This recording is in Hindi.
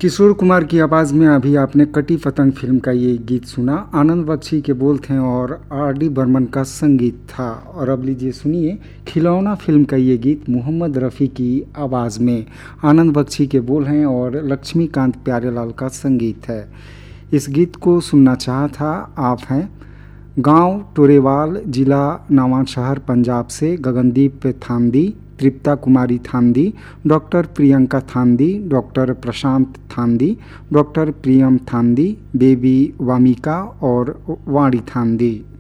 किशोर कुमार की आवाज़ में अभी आपने कटी पतंग फिल्म का ये गीत सुना। आनंद बख्शी के बोल थे और आर डी बर्मन का संगीत था। और अब लीजिए सुनिए खिलौना फिल्म का ये गीत मोहम्मद रफ़ी की आवाज़ में। आनंद बख्शी के बोल हैं और लक्ष्मीकांत प्यारेलाल का संगीत है। इस गीत को सुनना चाहा था आप हैं गांव टोरेवाल, जिला नवांशहर, पंजाब से गगनदीप थांदी, तृप्ता कुमारी थांदी, डॉक्टर प्रियंका थांदी, डॉक्टर प्रशांत थांदी, डॉक्टर प्रियम थांदी, बेबी वामिका और वाणी थांदी।